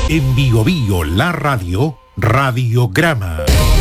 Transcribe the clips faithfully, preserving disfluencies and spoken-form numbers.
En Bio Bio, la radio, Radiograma.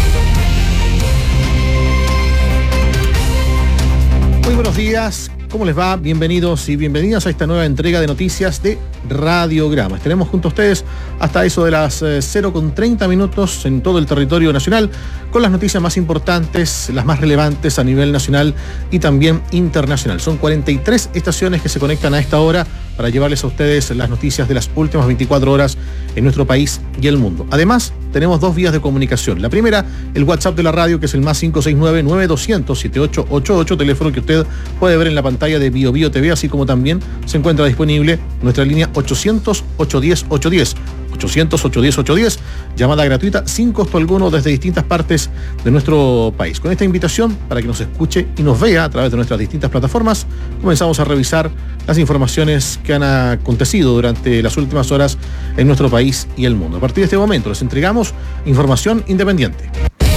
Muy buenos días, ¿cómo les va? Bienvenidos y bienvenidas a esta nueva entrega de noticias de Radiograma. Estaremos junto a ustedes hasta eso de las eh, cero con treinta minutos en todo el territorio nacional con las noticias más importantes, las más relevantes a nivel nacional y también internacional. Son cuarenta y tres estaciones que se conectan a esta hora para llevarles a ustedes las noticias de las últimas veinticuatro horas en nuestro país y el mundo. Además, tenemos dos vías de comunicación. La primera, el WhatsApp de la radio, que es el más cinco seis nueve, nueve dos cero cero, siete ocho ocho ocho, teléfono que usted puede ver en la pantalla de Bio Bio T V, así como también se encuentra disponible nuestra línea ochocientos, ochocientos diez, ochocientos diez. ochocientos, ochocientos diez, ochocientos diez, llamada gratuita sin costo alguno desde distintas partes de nuestro país. Con esta invitación para que nos escuche y nos vea a través de nuestras distintas plataformas, comenzamos a revisar las informaciones que han acontecido durante las últimas horas en nuestro país y el mundo. A partir de este momento les entregamos información independiente.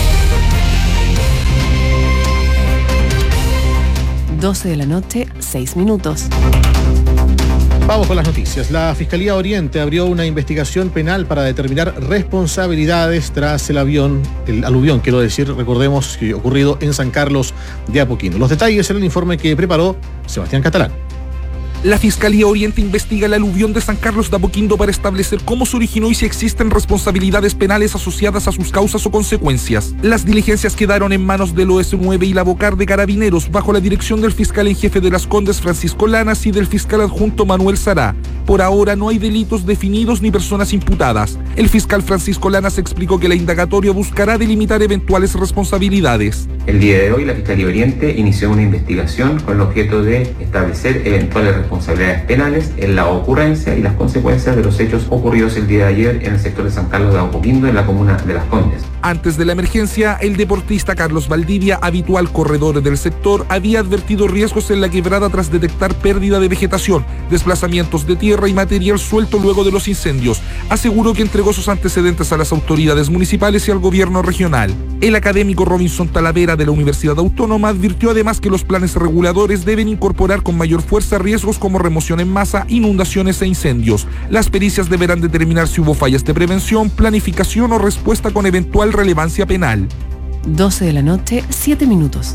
doce de la noche, seis minutos. Vamos con las noticias. La Fiscalía Oriente abrió una investigación penal para determinar responsabilidades tras el avión, el aluvión, quiero decir, recordemos que ocurrido en San Carlos de Apoquindo. Los detalles en el informe que preparó Sebastián Catalán. La Fiscalía Oriente investiga el aluvión de San Carlos de Apoquindo para establecer cómo se originó y si existen responsabilidades penales asociadas a sus causas o consecuencias. Las diligencias quedaron en manos del O S nueve y la Bocar de Carabineros, bajo la dirección del fiscal en jefe de Las Condes, Francisco Lanas, y del fiscal adjunto Manuel Sará. Por ahora no hay delitos definidos ni personas imputadas. El fiscal Francisco Lanas explicó que la indagatoria buscará delimitar eventuales responsabilidades. El día de hoy la Fiscalía Oriente inició una investigación con el objeto de establecer eventuales responsabilidades penales en la ocurrencia y las consecuencias de los hechos ocurridos el día de ayer en el sector de San Carlos de Apoquindo, en la comuna de Las Condes. Antes de la emergencia, el deportista Carlos Valdivia, habitual corredor del sector, había advertido riesgos en la quebrada tras detectar pérdida de vegetación, desplazamientos de tierra y material suelto luego de los incendios. Aseguró que entregó sus antecedentes a las autoridades municipales y al gobierno regional. El académico Robinson Talavera de la Universidad Autónoma advirtió además que los planes reguladores deben incorporar con mayor fuerza riesgos como remoción en masa, inundaciones e incendios. Las pericias deberán determinar si hubo fallas de prevención, planificación o respuesta con eventual relevancia penal. doce de la noche, siete minutos.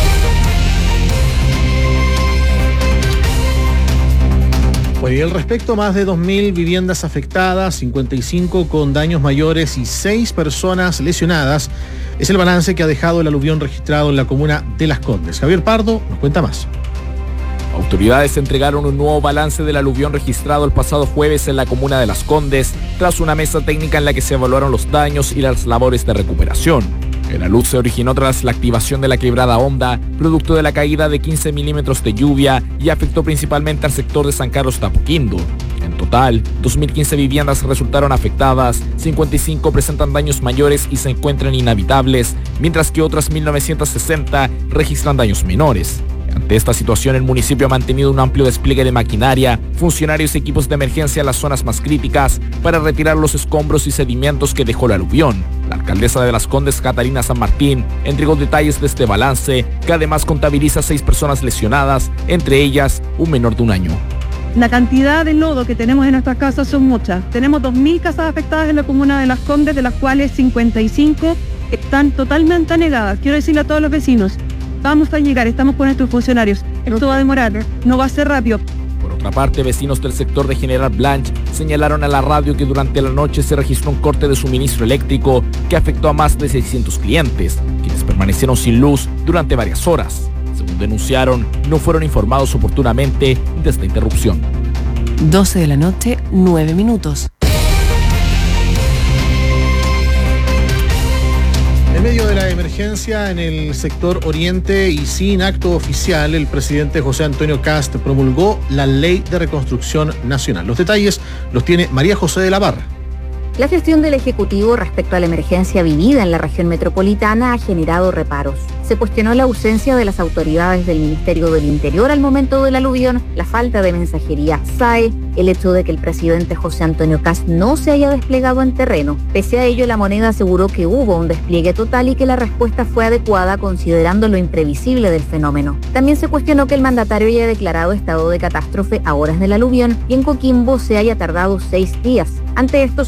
Bueno, y al respecto, más de dos mil viviendas afectadas, cincuenta y cinco con daños mayores y seis personas lesionadas. Es el balance que ha dejado el aluvión registrado en la comuna de Las Condes. Javier Pardo nos cuenta más. Autoridades entregaron un nuevo balance del aluvión registrado el pasado jueves en la comuna de Las Condes, tras una mesa técnica en la que se evaluaron los daños y las labores de recuperación. El alud se originó tras la activación de la quebrada Honda, producto de la caída de quince milímetros de lluvia, y afectó principalmente al sector de San Carlos de Apoquindo. En total, dos mil quince viviendas resultaron afectadas, cincuenta y cinco presentan daños mayores y se encuentran inhabitables, mientras que otras mil novecientas sesenta registran daños menores. Ante esta situación, el municipio ha mantenido un amplio despliegue de maquinaria, funcionarios y equipos de emergencia en las zonas más críticas para retirar los escombros y sedimentos que dejó el aluvión. La alcaldesa de Las Condes, Catalina San Martín, entregó detalles de este balance, que además contabiliza seis personas lesionadas, entre ellas un menor de un año. La cantidad de lodo que tenemos en nuestras casas son muchas. Tenemos dos mil casas afectadas en la comuna de Las Condes, de las cuales cincuenta y cinco están totalmente anegadas. Quiero decirle a todos los vecinos, vamos a llegar, estamos con nuestros funcionarios. Esto va a demorar, no va a ser rápido. Por otra parte, vecinos del sector de General Blanche señalaron a la radio que durante la noche se registró un corte de suministro eléctrico que afectó a más de seiscientos clientes, quienes permanecieron sin luz durante varias horas. Según denunciaron, no fueron informados oportunamente de esta interrupción. doce de la noche, nueve minutos. En medio de la emergencia en el sector oriente y sin acto oficial, el presidente José Antonio Kast promulgó la Ley de Reconstrucción Nacional. Los detalles los tiene María José de la Barra. La gestión del Ejecutivo respecto a la emergencia vivida en la región metropolitana ha generado reparos. Se cuestionó la ausencia de las autoridades del Ministerio del Interior al momento del aluvión, la falta de mensajería S A E, el hecho de que el presidente José Antonio Kast no se haya desplegado en terreno. Pese a ello, la moneda aseguró que hubo un despliegue total y que la respuesta fue adecuada considerando lo imprevisible del fenómeno. También se cuestionó que el mandatario haya declarado estado de catástrofe a horas del aluvión y en Coquimbo se haya tardado seis días. Ante esto,